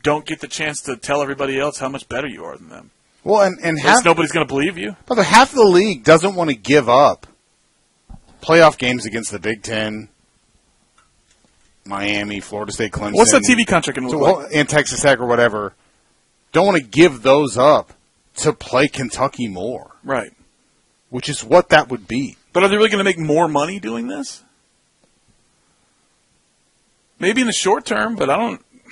don't get the chance to tell everybody else how much better you are than them. Well, and nobody's going to believe you. But half the league doesn't want to give up playoff games against the Big Ten, Miami, Florida State, Clemson. What's the TV contract going to look like? And Texas Tech or whatever. Don't want to give those up to play Kentucky more. Right. Which is what that would be. But are they really going to make more money doing this? Maybe in the short term, but I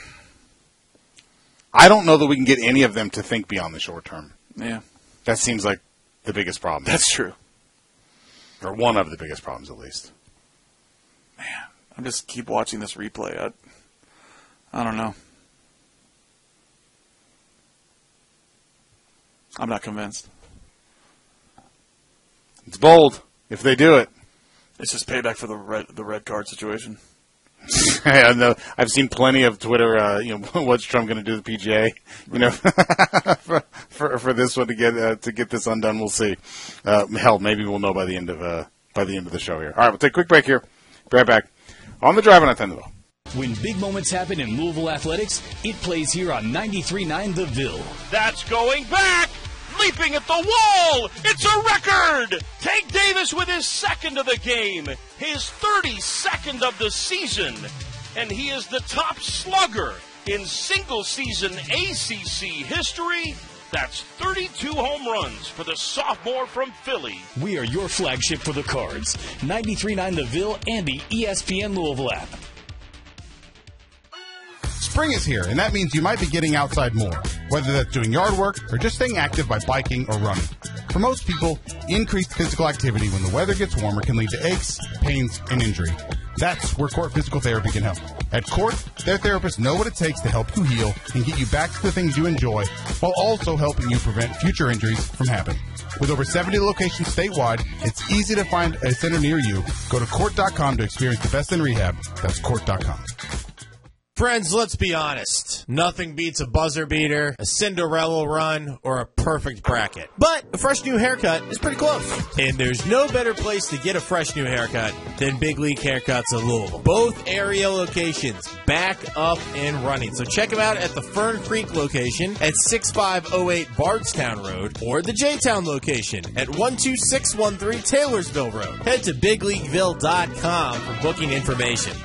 don't know that we can get any of them to think beyond the short term. Yeah. That seems like the biggest problem. That's true. Or one of the biggest problems, at least. Man, I just keep watching this replay. I don't know. I'm not convinced. It's bold if they do it. It's just payback for the red card situation. I know. I've seen plenty of Twitter. What's Trump going to do to the PGA? For this one to get this undone, we'll see. Hell, maybe we'll know by the end of the show here. All right, we'll take a quick break here. Be right back on the Drive on Attendable. When big moments happen in Louisville athletics, it plays here on 93.9 The Ville. That's going back! Leaping at the wall! It's a record! Tank Davis with his second of the game, his 32nd of the season, and he is the top slugger in single-season ACC history. That's 32 home runs for the sophomore from Philly. We are your flagship for the Cards. 93.9 The Ville and the ESPN Louisville app. Spring is here, and that means you might be getting outside more, whether that's doing yard work or just staying active by biking or running. For most people, increased physical activity when the weather gets warmer can lead to aches, pains, and injury. That's where Court Physical Therapy can help. At Court, their therapists know what it takes to help you heal and get you back to the things you enjoy, while also helping you prevent future injuries from happening. With over 70 locations statewide, it's easy to find a center near you. Go to Court.com to experience the best in rehab. That's Court.com. Friends, let's be honest. Nothing beats a buzzer beater, a Cinderella run, or a perfect bracket. But a fresh new haircut is pretty close. And there's no better place to get a fresh new haircut than Big League Haircuts of Louisville. Both area locations back up and running. So check them out at the Fern Creek location at 6508 Bardstown Road or the J-Town location at 12613 Taylorsville Road. Head to BigLeagueVille.com for booking information.